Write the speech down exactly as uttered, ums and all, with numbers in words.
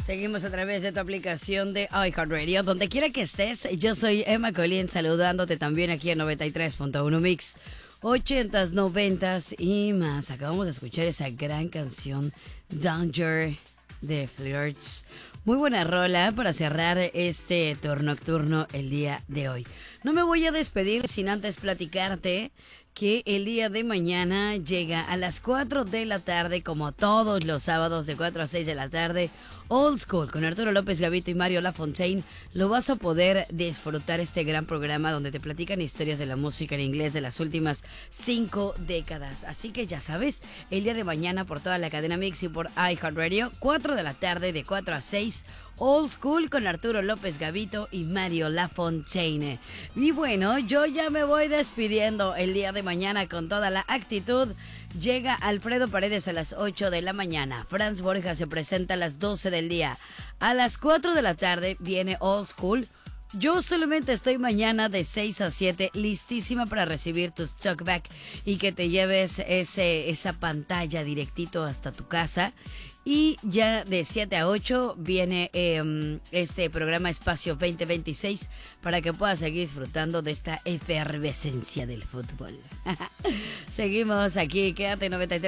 Seguimos a través de tu aplicación de iHeartRadio. Donde quiera que estés, yo soy Emma Colín, saludándote también aquí en noventa y tres punto uno Mix. ochentas, noventas y más. Acabamos de escuchar esa gran canción Danger de Flirts. Muy buena rola para cerrar este tour nocturno el día de hoy. No me voy a despedir sin antes platicarte que el día de mañana llega a las cuatro de la tarde, como todos los sábados de cuatro a seis de la tarde, Old School con Arturo López Gavito y Mario Lafontaine. Lo vas a poder disfrutar este gran programa donde te platican historias de la música en inglés de las últimas cinco décadas. Así que ya sabes, el día de mañana por toda la cadena Mix y por iHeartRadio, cuatro de la tarde de cuatro a seis, Old School con Arturo López Gavito y Mario Lafontaine. Y bueno, yo ya me voy despidiendo el día de mañana con toda la actitud. Llega Alfredo Paredes a las ocho de la mañana. Franz Borja se presenta a las doce del día. A las cuatro de la tarde viene Old School. Yo solamente estoy mañana de seis a siete listísima para recibir tus talkback y que te lleves ese, esa pantalla directito hasta tu casa. Y ya de siete a ocho viene eh, este programa Espacio veinte veintiséis para que puedas seguir disfrutando de esta efervescencia del fútbol. Seguimos aquí, quédate en noventa y tres.